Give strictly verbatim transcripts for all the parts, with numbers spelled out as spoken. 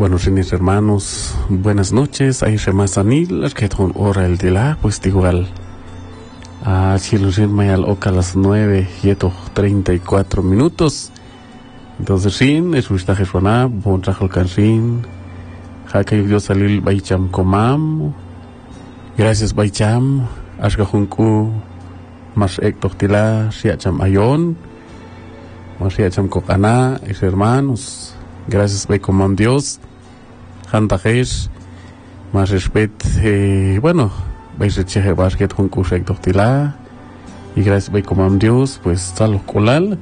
Buenos días, hermanos, buenas noches. Ahí se más anil, que con hora el de la, pues igual. A Chilusin Mayal Oca a las nueve y treinta y cuatro minutos. Entonces, sin, es un staje suana, bon trajo el cansin. Jaka y Dios salil Baicham Comam. Gracias, Baicham. Ashka Junku, más Héctor Tila, Siacham Ayon. Más Siacham Kokana, es hermanos. Gracias, Baicomam Dios. Hantajes, más respeto, eh, bueno, vais a cheque basket con Kusek Doctila. Y gracias, Baicomam Dios, pues, salos colal.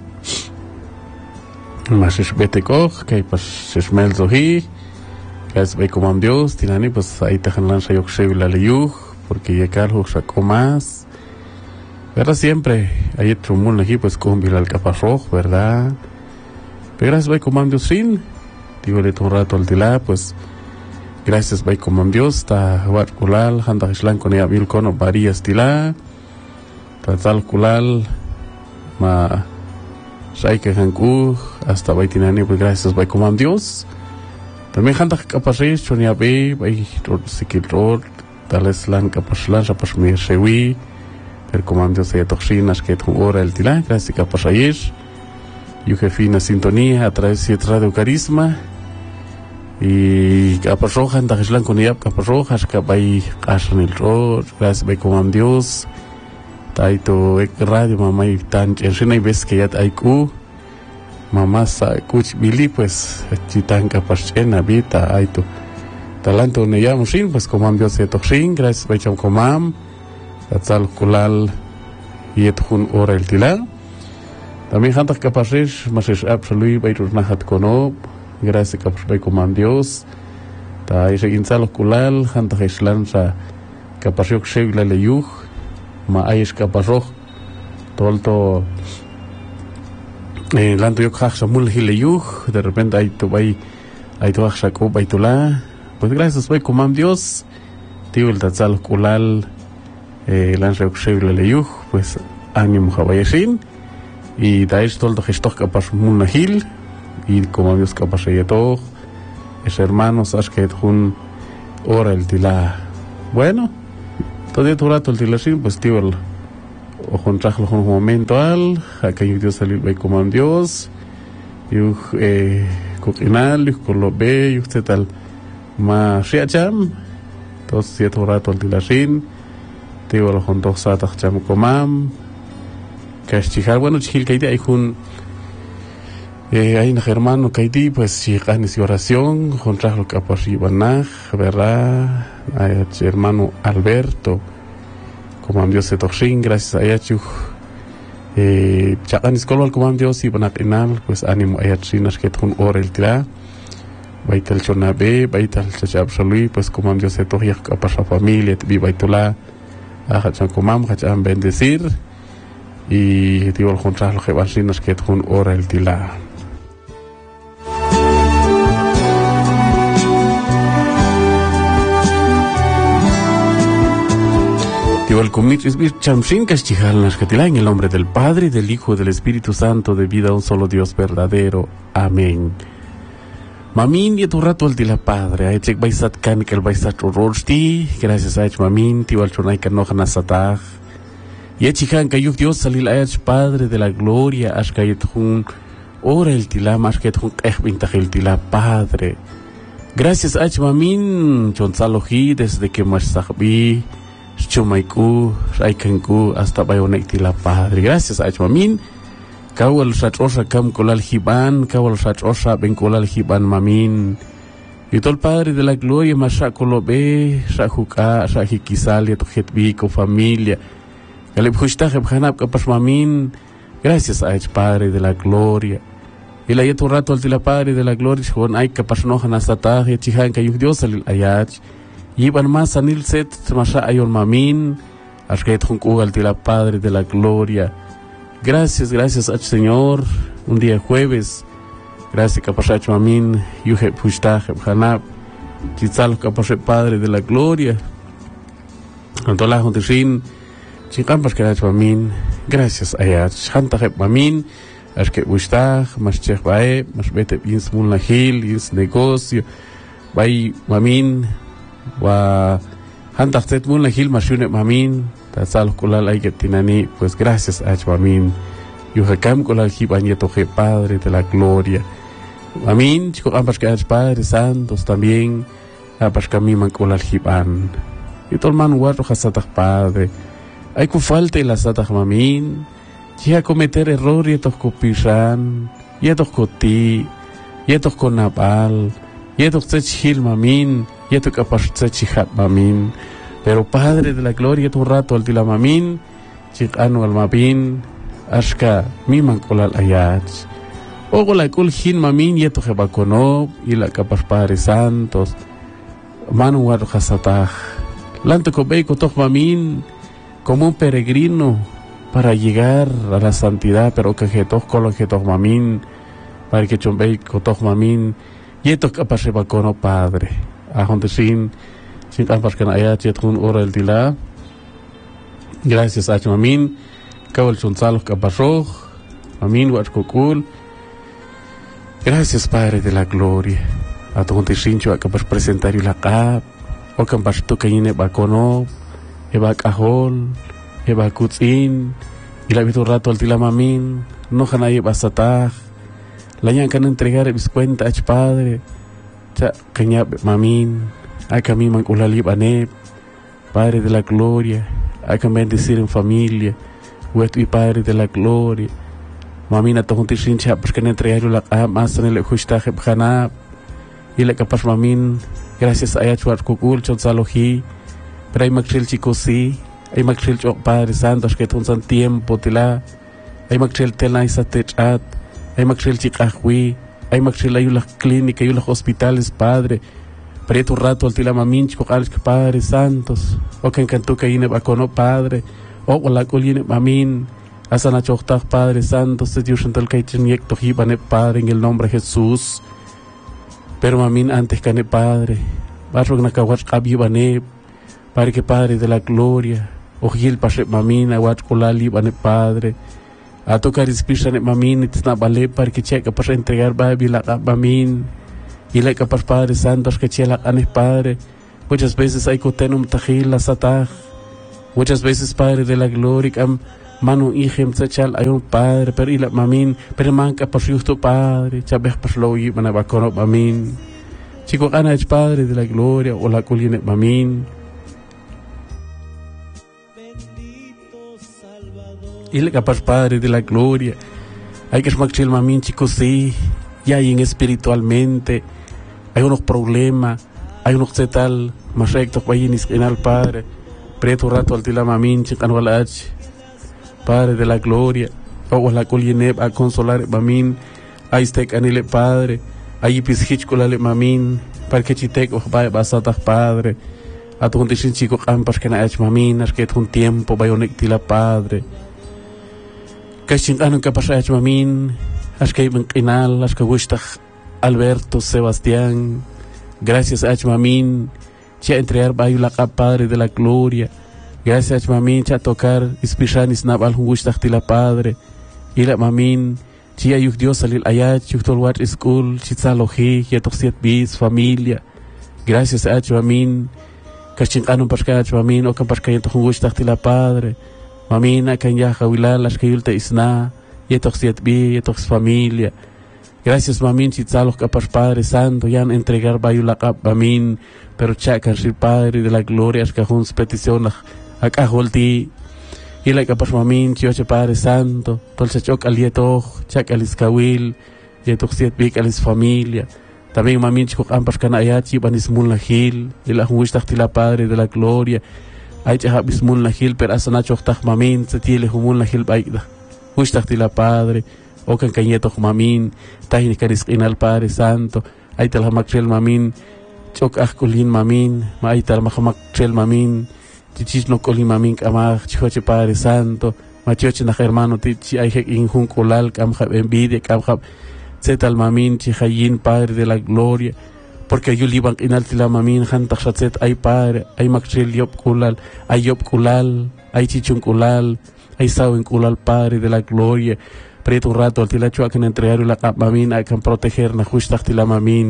Más respeto, Koch, que pues se smel zohi. Gracias, Baicomam Dios, Tilani, pues ahí te lanza yo que la leyuj, porque ya Carlos sacó más. ¿Verdad? Siempre, hay otro mundo aquí, pues, con Bilal Caparroj, ¿verdad? Pero gracias, Baicomam Dios, sin. Digo, le un rato al tila, pues. Gracias, Baicomam Dios, ta wat kulal, handa islan con ya mil cono varias tila, ta tal kulal, ma saike hanku, hasta baitinani, pues gracias, Baicomam Dios. También handa kapasish, chonia be, bai rod sikil rod, tal islan kapaslan, rapas mir sewi, per comam Dios ya toxinas que tu hora el tila, gracias, kapasish, y jefina sintonía a través de Radio Carisma. Y Caparroja, Antajislan con Iap, Caparroja, Cabay, Casan el Rod, gracias, Baicomam Dios, Taito, Radio, Mamá y Tan, en y ves que ya hay ku, Mamá, Kuch, Billy, pues, Chitan, Capachen, Habita, Aito, Talanto, Neyamusin, pues, Comam Dios, Etoxin, gracias, Baicham Comam, Tatzal, Kulal, y Etjun, Ora el Tilal. También Hantak Capachesh, más es absoluto, Baitus Nahat Konob. Gracias, Baicomam Dios. Ta ese insalo kulal, hanta islan sa kapasiok segla leyuj, ma ayes kapasok, tolto eh lanto yok hak samul hileyuj, de repente hay to bay, hay to hak sako baitula. Pues gracias, Baicomam Dios. Tío el tatzalo kulal, eh lanto yok segla leyuj, pues ánimo jabayesin. Y ta es tolto gestok kapas munahil. Y como Dios capaz de todo, es hermanos, es que un hora el tila. Bueno, todo tu rato el tila sí, pues tío, el ojo trajo un momento al, acá yo Dios salir Baicomam Dios, yo eh, coquinal, yo con lo ve, yo usted tal, más riacham, entonces si tu rato el tila sí, tío, el ojo dos satas cham comam, que es chijar, bueno, chihil que hay un Eh, hay un hermano que hay, pues, si ganes y oración, contra lo que ha pasado, ¿verdad? Hay un hermano Alberto, como Dios se toxin, gracias a Yachu. Eh, ya ganes con el como Dios y van a tener, pues, ánimo a Yachinas que tun ora el tira. Baital chonabe, baital chachapsalui, pues, como Dios se toxin, que ha pasado familia, te baitula, a hachan comam, hachan bendecir. Y digo, contra lo que va a ser que tun ora el tira. El comité es chamsin castigal nascatilá en el nombre del Padre, del Hijo y del Espíritu Santo, de vida a un solo Dios verdadero. Amén. Mamin y tu rato al de la Padre, a echek baisat kan que el baisat rorsti, gracias a ech mamin, ti wal chonai kan noja nasataj. Y echikan kayuk Dios salil a ech Padre de la gloria, ashkayet hun, ora el tilam, ashkayet hun ech el tila Padre. Gracias a ech mamin, chonsaloji desde que masahbi. Chumaiku, Raikanku, hasta Bayonectila Padre. Gracias a Mamin. Kawal Satrosa Kam Kolal Hiban, Kawal Satrosa Ben Kolal Hiban Mamin. Y todo el Padre de la Gloria, Masakolobe, Sajuka, Sajikisal, Yatujetbi, con familia. Galeb Hushta, Hebhanab, Kapas Mamin. Gracias a Padre de la Gloria. Y la yetu rato al tila Padre de la Gloria, Juan Ay Kapas Nohan hasta Chihan Kayuk Dios al Ayach. Iban más anil set, masha ayon mamin, ashket junku al tila Padre de la Gloria. Gracias, gracias al Señor, un día jueves. Gracias, capachach mamin, yuhe pushta, hanab, chitzal capach Padre de la Gloria. Antola juntishin, chicampas capach mamin, gracias ayat, chantahep mamin, ashket pushta, mas chech bae, mas bete ins mulnahil, ins negocio. bay mamin wa hantak tet mun la hil mashune mamin ta sal kulal ay tinani, pues gracias a mamin yuhakam kulal hib anieto je Padre de la gloria. Amin, chico ambas que es Padre Santos también ambas que mi man kulal hiban y todo man guardo hasatah Padre hay que falta la satah mamin ya cometer error y estos copiran y estos coti y estos con napal y estos techil mamin y estos capaz techihat mamin, pero Padre de la gloria tu rato al tila mamin chik anu al mamin ashka mi man kulal ayat o la kul hin mamin y estos jebakonob y la capaz Padre Santos manu guardo hasatah lanto kobei kotoh mamin como un peregrino para llegar a la santidad, pero que jetos colon jetos mamin para que chombei kotoh mamin y estos capaz jebakono Padre a donde sin sin capaz que ayat jetun ora el tila. Gracias a mamin kawal chunsalos capazoj mamin wat kokul. Gracias Padre de la gloria a donde sin cho capaz presentar la cap o capaz tu kayine bakono eba kahol eba kutzin y la visto rato al tila mamin no hanay basatah la yan kan entregar mis cuenta ach Padre cha kanya mamin ay kami man kulali banep Padre de la gloria ay kami bendecir en familia huetu y Padre de la gloria mamin a tohon tishin cha pues kan entregar la qam asan le khushta khib khana y la capaz mamin gracias a ayat wat kukul chon salohi pero hay magchil chicos sí hay magchil chok Padre Santos que ton san tiempo tila hay magchil tela isa techat hay magchil chikahwi hay magchil ayulah clínica ayulah hospitales Padre pero tu rato al tila mamin chiko alk Padre Santos o que encantu que yine bakono Padre o la kul yine mamin asana choktah Padre Santos te diusan tal kaichen yek tohibane Padre en el nombre de Jesús. Pero mamin antes que ne Padre barro na kawat qabi bane para que Padre de la gloria ojil pashe mamin awat kulali bane Padre a tocar espíritu ne mamin itna bale para que checa para entregar babi la mamin y la capaz Padre Santos que chela ane Padre muchas veces hay cotenum tajil la satah muchas veces Padre de la gloria am manu ihem tsachal hay un Padre pero ila mamin pero manca por justo Padre chabeh paslo y manabakono mamin chico ana es Padre de la gloria o la culine mamin ila capaz Padre de la gloria hay que smachil mamin chicos sí y hay en espiritualmente hay unos problemas hay unos zetal más recto vayinis en al Padre preto rato al tila mamin chican walach Padre de la gloria, o la colineb a consolar mamin, a istek anile Padre, a yipis hitchkolale mamin, para que chitek o vaya basatah Padre, a tu condición chico campas que na ech mamin, as que un tiempo bayonek tila Padre. Kachin anu kapas ech mamin, as que iban kinal, as que gustah Alberto Sebastián, gracias a ech mamin, chia entregar bayo la Padre de la gloria. Gracias mamin cha tocar ispisanis nabal hungustah tila Padre ila mamin chia yuk Dios salil ayat yuk tolwat school chitsalohi yetok siet bis familia gracias a mamin kachin anum paska mamin o kampaska yetok hungustah tila Padre mamin akan ya khawilal as kayulta isna yetok siet bi yetok familia gracias mamin chitsaloh kapas Padre Santo yan entregar bayula kap mamin pero cha kansil Padre de la gloria as kahuns petición acá holti y la capaz mamin chioche Padre Santo tolcha chok alieto chak aliskawil yetok siet bik alis familia también mamin chok ampas kana ayachi banis mun la hil y la huistah tila Padre de la gloria ay cha bismun la hil per asana chok tah mamin setile humun la hil baikda huistah tila Padre o kan kanyetok mamin tahin karis inal Padre Santo ay tal hamakchel mamin chok ahkulin mamin ma ay tal mahamakchel mamin tichis no koli mamin kamah chihoche Padre Santo machioche na hermano tichi ay hek injun kolal kam hab envidia kam hab zetal mamin chihayin Padre de la gloria porque yo liban inal tila mamin han taxatzet ay Padre ay makchil yop kulal ay yop kulal ay chichun kulal ay sawen kulal Padre de la gloria preto un rato al tila chua kan entregar la kap mamin ay kan proteger na justah tila mamin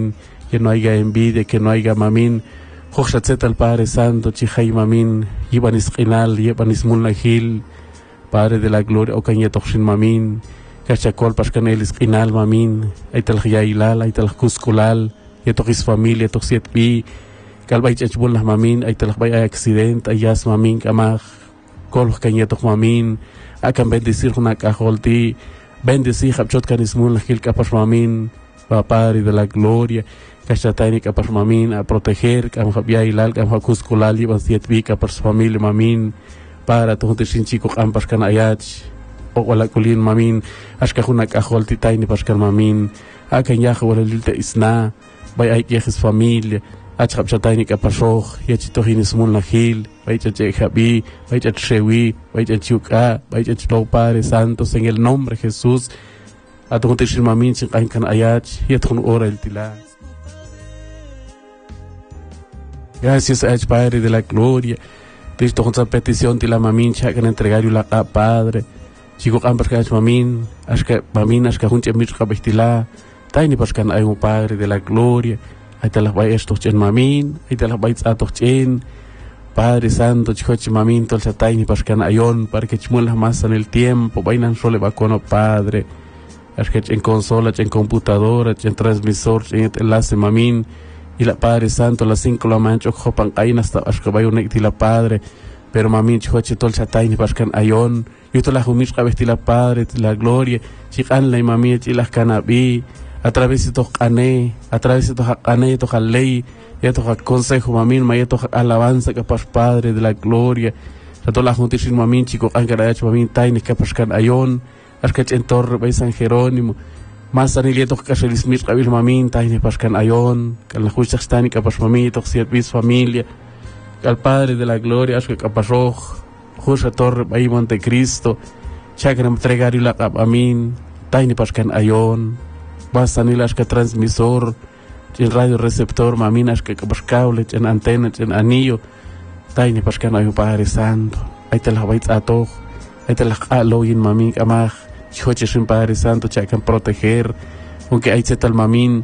que no haya envidia, que no haya mamín, Joxatzet al Padre Santo, Chijay mamín, Ibanis Qinal, Ibanis Mulnahil, Padre de la Gloria, Ocañetoxin mamín, Cachacol Pascanelis Qinal mamín, Aital Yailal, Aital Cusculal, Yetoxis familia, Toxiet Pi, Calvay Chachbul las mamín, Aital Bay accident, Ayas mamín, Kamaj, Col Cañetox mamín, Akan bendecir una cajolti, bendecir Hapchot Canis Mulnahil, Capas mamín, Padre de la Gloria, Cachatani Capas mamín, a proteger, Camjabia Ilal, Camjacusculal, Iban Siet Pi, Capas familia mamín, para Tontishin Chico Ampas Canayach, o Walakulin mamín, Ashkahuna Cajolti Taini Pascal mamín, Akan Yahualilte Isna, Bay Aikes familia, Achapchatani Capasoj, Yachitohinis Mulnahil, Baychat Jabi, Baychat Shewi, Baychat Chuka, Baychat Low Padre Santos, en el nombre de Jesús, a Tontishin mamín, Chikankan Ayach, Yatun Ora el Tila. Gracias a Padre de la Gloria. Cristo con esa petición de la mamín, chacan entregar la a Padre. Chico ambas que mamín, asca mamín, asca junche mirka bestila. Taini pascan hay un Padre de la Gloria. Ahí te las va estos chen mamín, ahí te las va a todos chen. Padre Santo, chicoche mamín, todo el taini pascan ayon, para que chimuelas más en el tiempo, vainan solo va con Padre. Asca en consola, en computadora, en transmisor, en enlace mamín. Y la Padre Santo, las cinco la mancho, jopan ayin hasta ashkabayo nekti la Padre, pero mamín chihoche tol chatay ni pascan ayon, yo to la humish kabesti la Padre, la Gloria, chikan la mamí chilas canabi, a través de tos cané, a través de tos cané, tos ley, ya tos consejo mamín, ma ya tos alabanza capas Padre de la Gloria, a todas las juntis mamín chico angarayach mamín tainis capascan ayon, ashkach en torre bay San Jerónimo. Más anilietos que se les mis cabir mamín, taine pascan ayon, que la justa estani capas mamito, siervis familia, que al Padre de la Gloria, as que capasoj, justa torre, ahí Montecristo, chacram entregar y la capamín, taine pascan ayon, más anilas que transmisor, en radio receptor, maminas que capas cable, en antena, en anillo, taine pascan ayon Padre Santo, ahí te la vais a toj, ahí te la aloyin mamín, amaj. Chihoches un Padre Santo, chacan proteger, aunque hay tal mamín,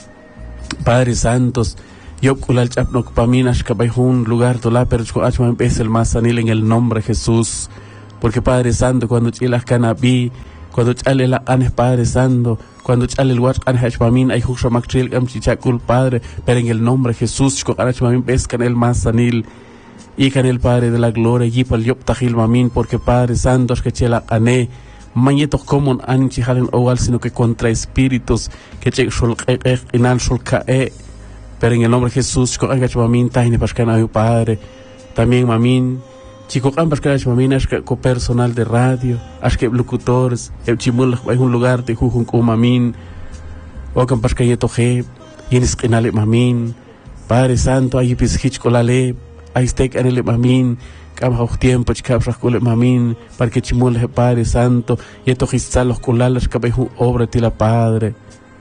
Padre Santos, yo culal chapnok paminas que hay un lugar tola, pero choachman es el más anil en el nombre de Jesús, porque Padre Santo, cuando chilas canabi, cuando chale la anes Padre Santo, cuando chale el watch anhach mamin, hay justo machril am chichakul Padre, pero en el nombre de Jesús, chico anach mamin pescan el más anil, y can el Padre de la Gloria, y pal yop tajil mamin, porque Padre Santo es que chela ané, mañetos como an chihalen oval, sino que contra espíritus que che shol inal shol kae, pero en el nombre de Jesús chico angach mamin taine pascan ayu Padre, también mamin chico ambas que mamin es que personal de radio, es que locutores, el chimul hay un lugar de jujun con mamin, o can pascan yeto je, yenis inale mamin, Padre Santo ay pishich kolale, ay steak anele mamin. Cabo tiempo, chicabras con mamín, para que chimule Padre Santo, y esto gistar los culalas, cabeju obra de la Padre.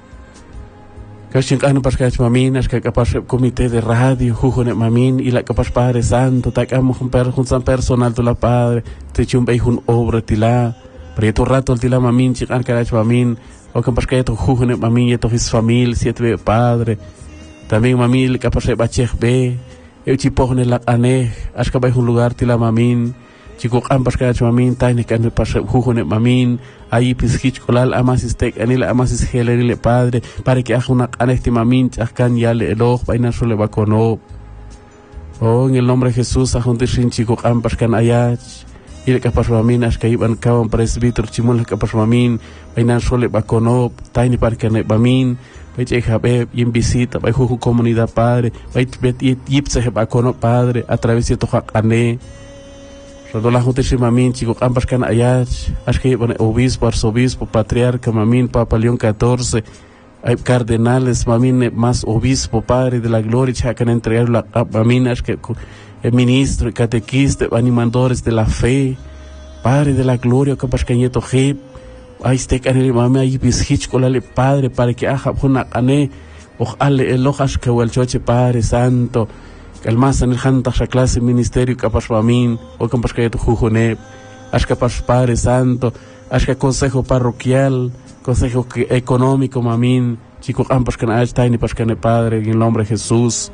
Cachin cano para que maminas, que capaz comité de radio, jujone mamín, y la capaz Padre Santo, tacamos un perro, un personal de la Padre, te chumbeju obra de la, pero esto rato de la mamín, chican carach mamín, o capaz que esto jujone mamín, y esto es familia, siete Padre, también mamín, capaz de bachech be. Eu chipone la ane, aska bay un lugar tila mamin, chico ambas que mamin, taine que ande pasa jujone mamin, ahí pischich colal amas istek, anila amas is helele Padre, para que haga una anesti mamin, chascan ya le eloj, vaina sole va cono. Oh, en el nombre de Jesús, a juntos sin chico ambas que ayach, y le capas mamin, aska iban kawan presbítero, chimón le capas mamin, vaina sole va cono, taine para que mamin. Vai chejabe y en visita, vai juju comunidad Padre, vai yipse jeba cono Padre, a través de toja cané. Rodo la junta mamin, chico ambas can ayach, as que van obispo, arzobispo, patriarca, mamin, Papa León catorce, hay cardenales, mamin, más obispo, Padre de la Gloria, chacan entregar la mamin, as que el ministro, catequista, animadores de la fe, Padre de la Gloria, capaz que nieto jeb. Ahí está que el mamá ahí bischich colale Padre para que haga una ane o ale el hojas que el choche Padre Santo que el más en el hanta esa clase ministerio capaz mamin o capaz que tu jujone as capaz Padre Santo as que consejo parroquial consejo económico mamin chico ampas can ach taini pas can Padre, en el nombre de Jesús.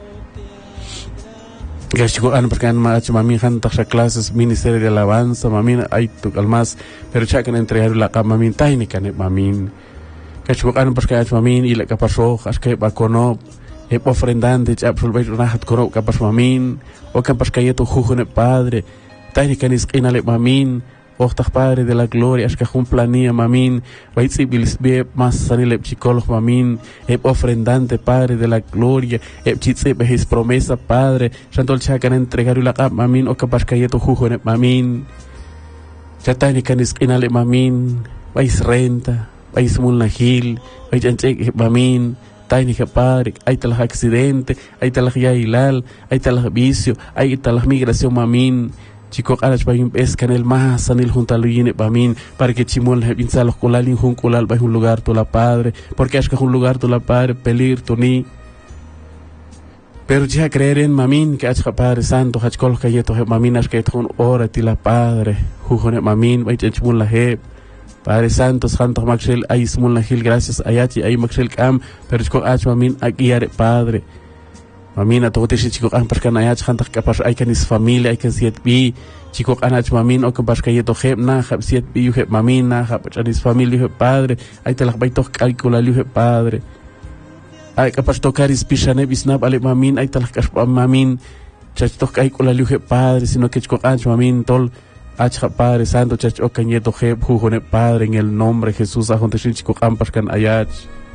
Que chico ampas can mach mami hantas a clases ministerio de alabanza, mami ay tu almas, pero chacan entregar la cama mami taini can mami. Que chico ampas can ach mami y la capasó, as que va cono, e ofrendante, absolver rahat coro capas mami, o campas cayeto jujo Padre, taini can isquinale mami. Ochtach Padre de la gloria, es que un planía mamin, vaitzi bilisbe más sanile psicólogo mamin, ep ofrendante Padre de la gloria, ep chitze his promesa Padre, santol chacan entregar la cap mamin, o capaz cayeto jujo en mamin, chatani canis inale mamin, vais renta, vais mulnahil, vais anchek mamin, taini Padre, hay tal accidente, hay tal yailal, hay tal vicio, hay tal migración mamin. Chico alas bayum es canel más sanil junto a luyine bamin para que chimol pinza los colalin jun colal bay un lugar tu la Padre porque es que un lugar tu la Padre pelir tu ni pero ya creer en mamin que achka Padre Santo hachkol kayeto he mamin as que tun ora ti la Padre jujone mamin bay chimol la he Padre Santo Santo Maxel ay smul la gil gracias ayachi ay Maxel kam pero chico ach mamin agiare Padre Mamina to te chico an pas kan ayach khantak kapas ay kan is familia ay kan siet bi chico anach mamin o kapas kayeto heb na hab siet bi heb mamina hab is familia heb Padre ay telak bay tok calcula heb Padre ay kapas tocar is pisane bisnab ale mamin ay telak kas mamin chach tok calcula heb Padre sino que chico anach mamin tol ach Padre Santo chach o kanyeto heb jujone Padre en el nombre de Jesús a jonte chico an pas kan ayach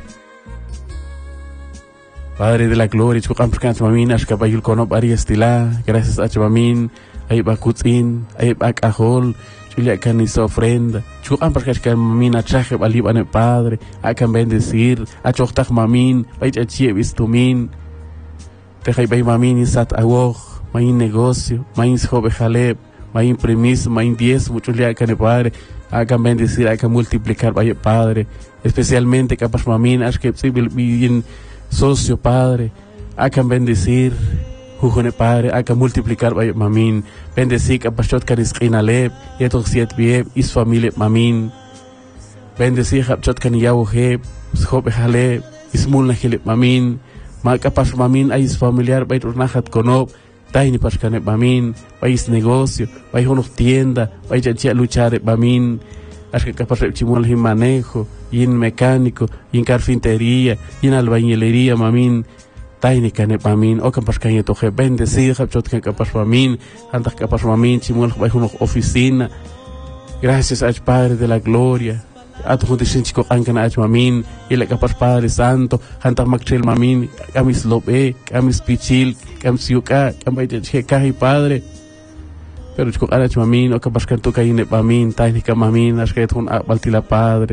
Padre de la gloria, chico ampas kan mamin as kabayul kono bari estila, gracias a mamin, ay bakutzin, ay bakahol, chulia kan is ofrenda. Chico ampas kan mamin a chaje balib ane Padre, a kan bendecir, a chochtach mamin, bay chachie bistumin. Te hay bay mamin isat awoj, main negocio, main jobe jaleb, main premis, main diezmo, chulia kan Padre, a kan bendecir, a kan multiplicar bay Padre, especialmente capas mamin as que sibil bien socio Padre, hagan bendecir, jujone Padre, hagan multiplicar bay mamin, bendecir a pachot canis inaleb, yetok siet bieb, is familia mamin, bendecir a pachot caniyawo heb, schobe haleb, is mulna hileb mamin, ma kapas mamin ay is familiar bay turnahat konob, taini pashkane mamin, bay is negocio, bay honok tienda, bay chanchia luchar mamin, as que capaz de chimol hin manejo, yin mecánico, yin carpintería, yin albañilería, mamin, técnica ne mamin, o capaz que to je bendecir, capaz que capaz mamin, antes capaz mamin, chimol vai una oficina. Gracias al Padre de la gloria. A tu gente chico ankan a mamin, y la capaz Padre Santo, antes maxel mamin, camis lobe, camis pichil, camis yuka, camis je caji Padre. Pero chico anach mamin o capaz que tu caine mamin técnica mamin as que tun baltila Padre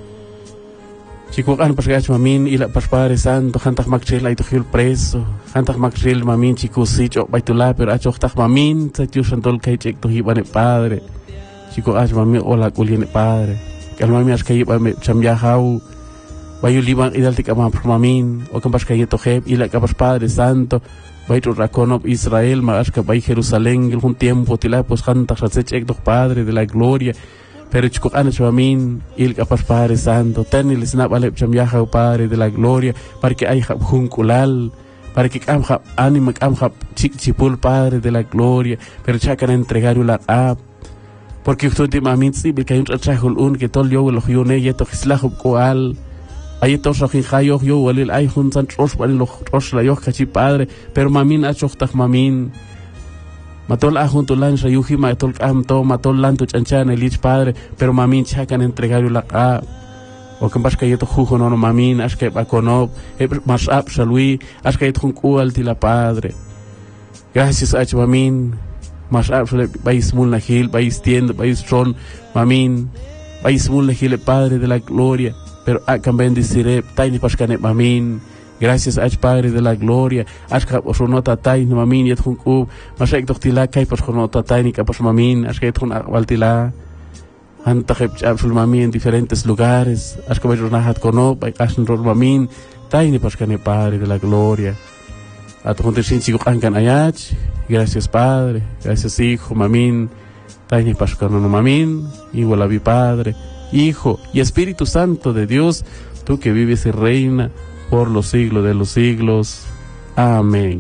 chico an pas gach mamin y la pas Padre Santo hantak maxel ay tukhil preso hantak maxel mamin chico sicho baitula pero acho tak mamin sa tu santol kay chek to hibane Padre chico ach mamin ola kuline Padre kal mamin as kay ba chambia hau bayu liban idaltik ama mamin o capaz que to heb y la capaz Padre Santo Baito Raconob Israel, Maashka Bay Jerusalén, algún tiempo tila pues hantas ek do Padre de la gloria, pero chico anach mamin, il capaz Padre Santo, tenil snap alep chamyaha Padre de la gloria, para que hay junculal, para que amja anima amja chik chipul Padre de la gloria, pero chacan entregar la app, porque usted te mamin si que hay un trachul un que tol yo lo yone yeto islahub koal. Ahí todos los hijos yo walil ay juntan tros walil los la yo cachi Padre pero mamin achochtach mamin matol a junto lan sayuji matol am to matol lan tu chanchan elich Padre pero mamin chacan entregar la a o que pas que yo to jujo no mamin as que ba konob mas ap salui as que tun kual ti la Padre gracias a mamin mas ap sale vais mul na hil vais tienda vais tron mamin vais mul na hil Padre de la gloria pero hagan bendeciré taini pascane mamin gracias a Padre de la gloria ashka osonota taini mamin yet hunku masek doktila kai pasonota taini kapas mamin ashka yet hun waltila anta heb absol mamin en diferentes lugares ashka bay ronahat kono bay asn ror mamin taini pascane Padre de la gloria a tu gente sin chico ankan ayach gracias Padre gracias Hijo mamin taini pascano mamin igual a mi Padre Hijo y Espíritu Santo de Dios, tú que vives y reina por los siglos de los siglos. Amén.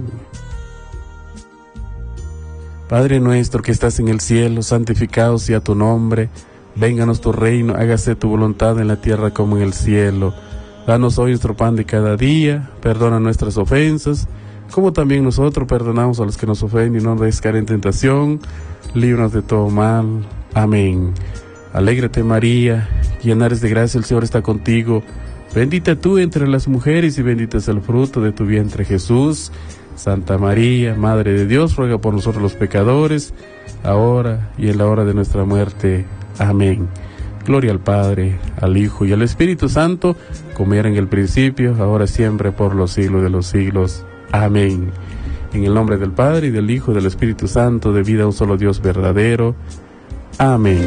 Padre nuestro que estás en el cielo, santificado sea tu nombre. Vénganos tu reino, hágase tu voluntad en la tierra como en el cielo. Danos hoy nuestro pan de cada día, perdona nuestras ofensas, como también nosotros perdonamos a los que nos ofenden, y no nos dejes caer en tentación, líbranos de todo mal. Amén. Alégrate María, llena eres de gracia, el Señor está contigo. Bendita tú entre las mujeres y bendito es el fruto de tu vientre Jesús. Santa María, Madre de Dios, ruega por nosotros los pecadores, ahora y en la hora de nuestra muerte. Amén. Gloria al Padre, al Hijo y al Espíritu Santo, como era en el principio, ahora siempre, por los siglos de los siglos. Amén. En el nombre del Padre, y del Hijo, y del Espíritu Santo, de vida a un solo Dios verdadero. Amén.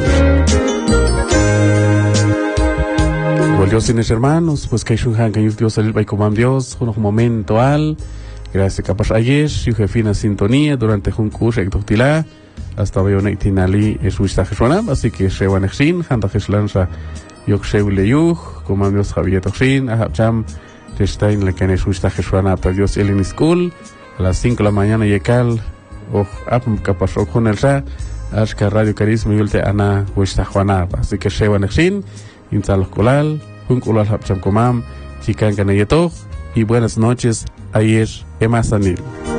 Igual Dios y mis hermanos, pues que hay un hangan Dios salir by como Dios, un momento al, gracias capaz ayer, y jefina sintonía durante un curso de doctilá, hasta veo una itinali es wista jeswanam, así que se van a xin, handa jeslanza, yo que se uleyuj, como Dios Javier Toxin, a Hapcham, está en la que es wista jeswanam, para Dios el in school, a las cinco de la mañana y cal, o apum capaz o con el ra, Ashka Radio Carisma y Ulte Ana Wista Juanab, así que se van a xin, Insalos Kolal, Junkulal Hapcham Komam, Chican Canayetoj, y buenas noches, ayer, Emma Sanil.